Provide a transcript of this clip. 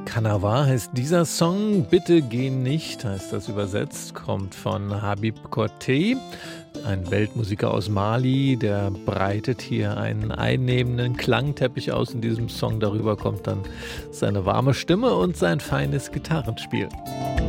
Kanawa heißt dieser Song. Bitte geh nicht, heißt das übersetzt, kommt von Habib Kortei, ein Weltmusiker aus Mali, der breitet hier einen einnehmenden Klangteppich aus in diesem Song. Darüber kommt dann seine warme Stimme und sein feines Gitarrenspiel.